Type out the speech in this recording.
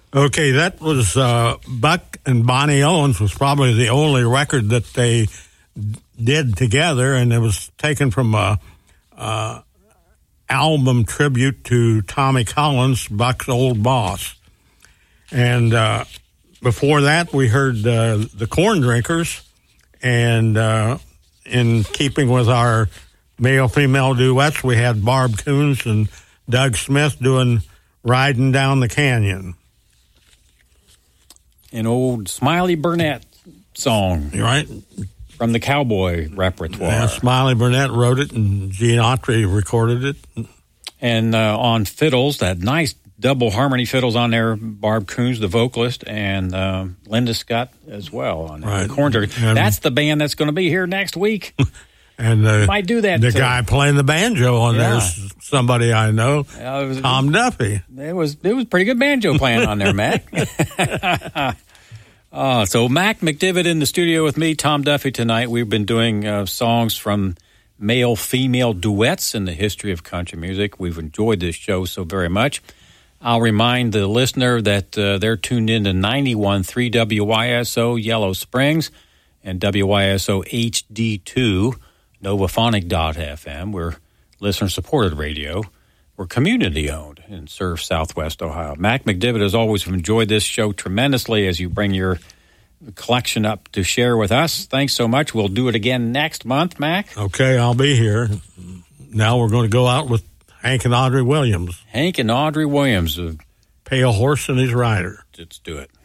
Okay, that was Buck and Bonnie Owens was probably the only record that they did together, and it was taken from a album tribute to Tommy Collins, Buck's old boss. And before that, we heard the Corn Drinkers, and in keeping with our male-female duets, we had Barb Coons and Doug Smith doing Riding Down the Canyon. An old Smiley Burnett song. Right. From the cowboy repertoire. Yeah, Smiley Burnett wrote it, and Gene Autry recorded it. And on fiddles, that nice double harmony fiddles on there, Barb Coons, the vocalist, and Linda Scott as well on there. Right. That's the band that's going to be here next week. And might do that. The guy playing the banjo on there is somebody I know, Tom Duffy. It was pretty good banjo playing on there, Mac. So Mac McDivitt in the studio with me, Tom Duffy tonight. We've been doing songs from male-female duets in the history of country music. We've enjoyed this show so very much. I'll remind the listener that they're tuned in to 91.3 WYSO Yellow Springs and WYSO HD2 Novaphonic.fm. We're listener-supported radio. We're community-owned and serve Southwest Ohio. Mac McDivitt, as always, have enjoyed this show tremendously as you bring your collection up to share with us. Thanks so much. We'll do it again next month, Mac. Okay, I'll be here. Now we're going to go out with Hank and Audrey Williams. Hank and Audrey Williams. Pale Horse and His Rider. Let's do it.